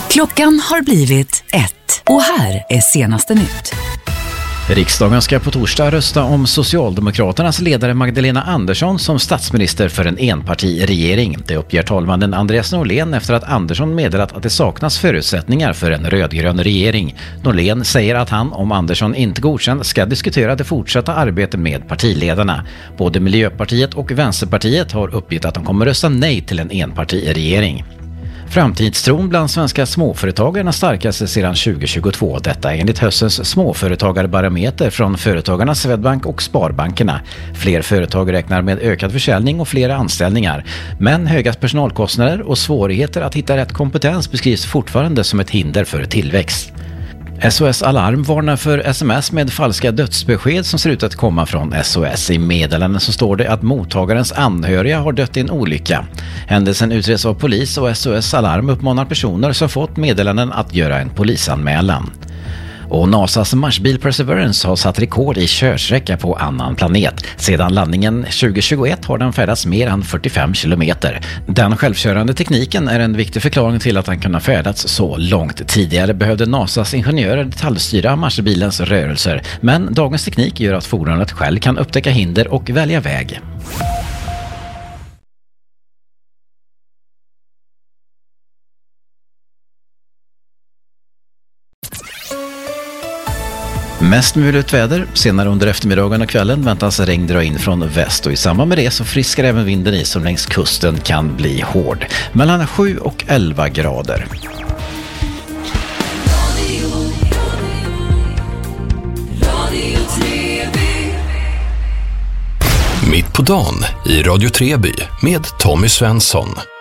Klockan har blivit 1 och här är senaste nytt. Riksdagen ska på torsdag rösta om Socialdemokraternas ledare Magdalena Andersson som statsminister för en enpartiregering. Det uppger talmannen Andreas Norlén efter att Andersson meddelat att det saknas förutsättningar för en rödgrön regering. Norlén säger att han, om Andersson inte godkänd, ska diskutera det fortsatta arbetet med partiledarna. Både Miljöpartiet och Vänsterpartiet har uppgett att de kommer rösta nej till en enpartiregering. Framtidstron bland svenska småföretagarna starkaste sedan 2022. Detta enligt höstens småföretagarbarometer från Företagarna, Swedbank och Sparbankerna. Fler företag räknar med ökad försäljning och fler anställningar. Men höga personalkostnader och svårigheter att hitta rätt kompetens beskrivs fortfarande som ett hinder för tillväxt. SOS Alarm varnar för sms med falska dödsbesked som ser ut att komma från SOS. I meddelanden så står det att mottagarens anhöriga har dött i en olycka. Händelsen utreds av polis och SOS Alarm uppmanar personer som fått meddelanden att göra en polisanmälan. Och NASAs Marsbil Perseverance har satt rekord i körsträcka på annan planet. Sedan landningen 2021 har den färdats mer än 45 kilometer. Den självkörande tekniken är en viktig förklaring till att den kunde färdats så långt. Tidigare behövde NASAs ingenjörer detaljstyra Marsbilens rörelser, men dagens teknik gör att fordonet själv kan upptäcka hinder och välja väg. Mest muligt väder, senare under eftermiddagen och kvällen väntas regn dra in från väst och i samband med det så friskar även vinden i som längs kusten kan bli hård. Mellan 7 och 11 grader. Mitt på dagen i Radio Treby med Tommy Svensson.